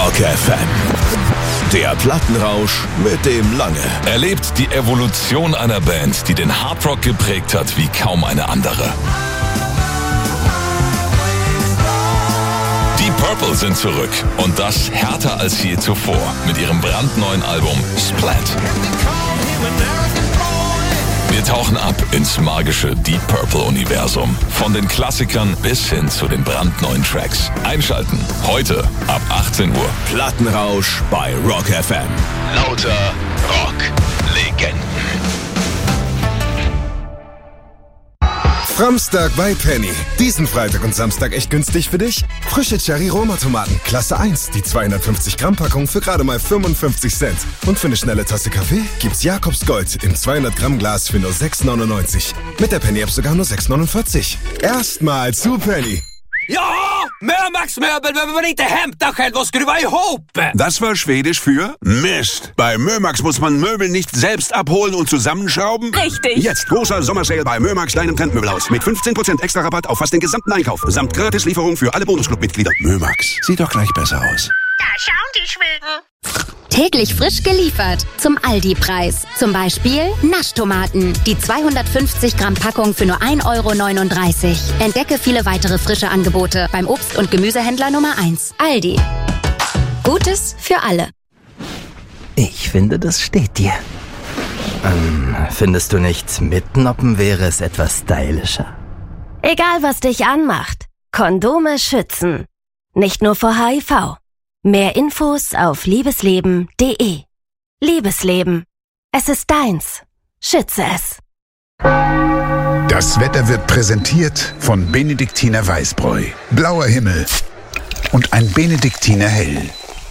Rock FM. Der Plattenrausch mit dem Lange. Erlebt die Evolution einer Band, die den Hardrock geprägt hat wie kaum eine andere. Die Purple sind zurück und das härter als je zuvor mit ihrem brandneuen Album Splat. Wir tauchen ab ins magische Deep Purple-Universum. Von den Klassikern bis hin zu den brandneuen Tracks. Einschalten. Heute ab 18 Uhr. Plattenrausch bei Rock FM. Lauter Rock-Legenden. Framstag bei Penny. Diesen Freitag und Samstag echt günstig für dich? Frische Cherry-Roma-Tomaten, Klasse 1, die 250 Gramm Packung für gerade mal 55 Cent. Und für eine schnelle Tasse Kaffee gibt's Jakobs Gold im 200 Gramm Glas für nur 6,99. Mit der Penny-App sogar nur 6,49. Erstmal zu Penny. Ja, Mömax-Möbel, wenn man nicht det hämta själv och skruva ihop. Das war Schwedisch für Mist. Bei Mömax muss man Möbel nicht selbst abholen und zusammenschrauben. Richtig. Jetzt großer Sommersale bei Mömax, deinem Trendmöbelhaus. Mit 15% extra Rabatt auf fast den gesamten Einkauf. Samt Gratislieferung für alle Bonusclub-Mitglieder. Mömax, sieht doch gleich besser aus. Da schauen die Schweden. Täglich frisch geliefert zum Aldi-Preis. Zum Beispiel Naschtomaten. Die 250 Gramm Packung für nur 1,39 €. Entdecke viele weitere frische Angebote beim Obst- und Gemüsehändler Nummer 1. Aldi. Gutes für alle. Ich finde, das steht dir. Findest du nicht, mitnoppen wäre es etwas stylischer? Egal, was dich anmacht. Kondome schützen. Nicht nur vor HIV. Mehr Infos auf liebesleben.de. Liebesleben. Es ist deins. Schütze es. Das Wetter wird präsentiert von Benediktiner Weißbräu. Blauer Himmel und ein Benediktiner Hell.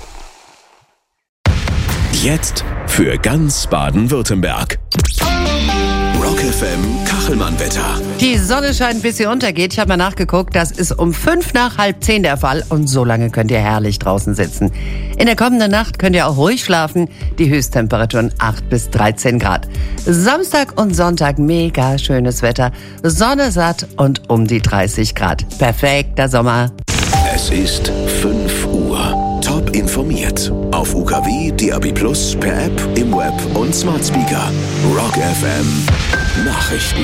Jetzt für ganz Baden-Württemberg. Rock FM Kachelmann-Wetter. Die Sonne scheint, bis sie untergeht. Ich habe mal nachgeguckt, das ist um 9:55 der Fall. Und so lange könnt ihr herrlich draußen sitzen. In der kommenden Nacht könnt ihr auch ruhig schlafen. Die Höchsttemperaturen 8 bis 13 Grad. Samstag und Sonntag mega schönes Wetter. Sonne satt und um die 30 Grad. Perfekter Sommer. Es ist 5 Uhr. Top informiert. Auf UKW, DAB+, per App, im Web und Smart Speaker. Rock FM Nachrichten.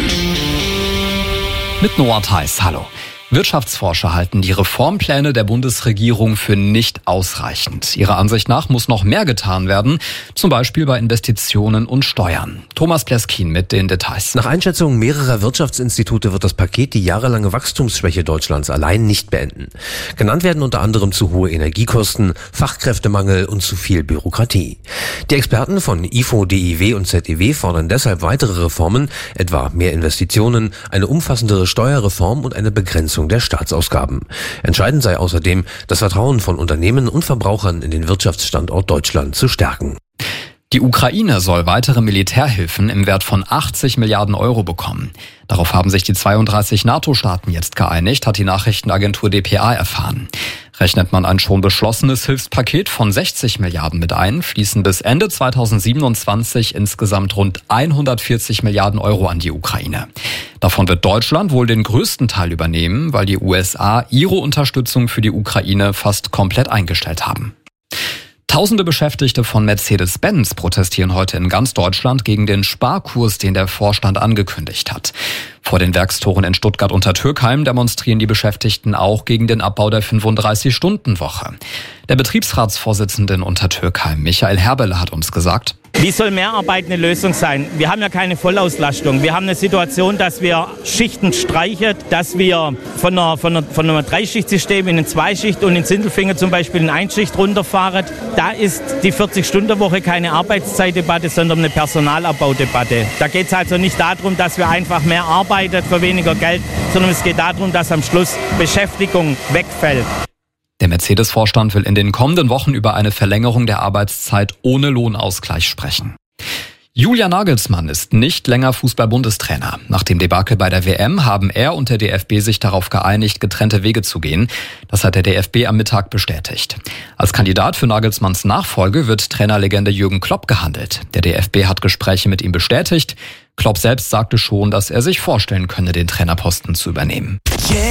Mit Noah Theis, hallo. Wirtschaftsforscher halten die Reformpläne der Bundesregierung für nicht ausreichend. Ihrer Ansicht nach muss noch mehr getan werden, zum Beispiel bei Investitionen und Steuern. Thomas Pleskin mit den Details. Nach Einschätzung mehrerer Wirtschaftsinstitute wird das Paket die jahrelange Wachstumsschwäche Deutschlands allein nicht beenden. Genannt werden unter anderem zu hohe Energiekosten, Fachkräftemangel und zu viel Bürokratie. Die Experten von IFO, DIW und ZEW fordern deshalb weitere Reformen, etwa mehr Investitionen, eine umfassendere Steuerreform und eine Begrenzung der Staatsausgaben. Entscheidend sei außerdem, das Vertrauen von Unternehmen und Verbrauchern in den Wirtschaftsstandort Deutschland zu stärken. Die Ukraine soll weitere Militärhilfen im Wert von 80 Milliarden € bekommen. Darauf haben sich die 32 NATO-Staaten jetzt geeinigt, hat die Nachrichtenagentur dpa erfahren. Rechnet man ein schon beschlossenes Hilfspaket von 60 Milliarden mit ein, fließen bis Ende 2027 insgesamt rund 140 Milliarden € an die Ukraine. Davon wird Deutschland wohl den größten Teil übernehmen, weil die USA ihre Unterstützung für die Ukraine fast komplett eingestellt haben. Tausende Beschäftigte von Mercedes-Benz protestieren heute in ganz Deutschland gegen den Sparkurs, den der Vorstand angekündigt hat. Vor den Werkstoren in Stuttgart und Türkheim demonstrieren die Beschäftigten auch gegen den Abbau der 35-Stunden-Woche. Der Betriebsratsvorsitzende in Untertürkheim, Michael Herberle, hat uns gesagt: Wie soll Mehrarbeit eine Lösung sein? Wir haben ja keine Vollauslastung. Wir haben eine Situation, dass wir Schichten streichen, dass wir von einem Dreischichtsystem in ein Zweischicht und in Sindelfingen zum Beispiel in Einschicht runterfahren. Da ist die 40-Stunden-Woche keine Arbeitszeitdebatte, sondern eine Personalabbaudebatte. Da geht es also nicht darum, dass wir einfach mehr arbeiten für weniger Geld, sondern es geht darum, dass am Schluss Beschäftigung wegfällt. Der Mercedes-Vorstand will in den kommenden Wochen über eine Verlängerung der Arbeitszeit ohne Lohnausgleich sprechen. Julian Nagelsmann ist nicht länger Fußball-Bundestrainer. Nach dem Debakel bei der WM haben er und der DFB sich darauf geeinigt, getrennte Wege zu gehen. Das hat der DFB am Mittag bestätigt. Als Kandidat für Nagelsmanns Nachfolge wird Trainerlegende Jürgen Klopp gehandelt. Der DFB hat Gespräche mit ihm bestätigt. Klopp selbst sagte schon, dass er sich vorstellen könne, den Trainerposten zu übernehmen.